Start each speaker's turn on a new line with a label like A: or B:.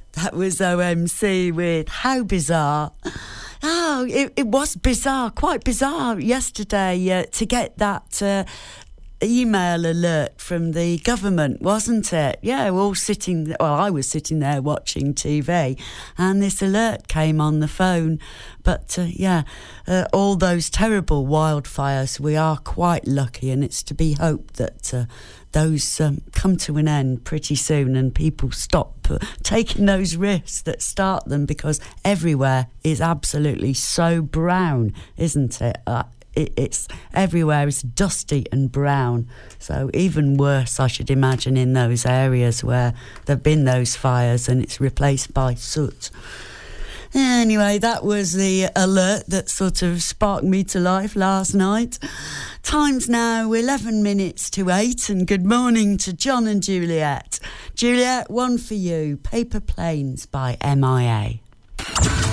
A: That was OMC with How Bizarre. Oh, it was bizarre, quite bizarre yesterday to get that email alert from the government, wasn't it? Yeah, we're all sitting, well, I was sitting there watching TV and this alert came on the phone. But all those terrible wildfires, we are quite lucky, and it's to be hoped that those come to an end pretty soon and people stop taking those risks that start them, because everywhere is absolutely so brown, isn't it? It's everywhere is dusty and brown, so even worse, I should imagine, in those areas where there have been those fires and it's replaced by soot. Anyway, that was the alert that sort of sparked me to life last night. Time's now 11 minutes to 8, and good morning to John and Juliet. Juliet, one for you, Paper Planes by MIA.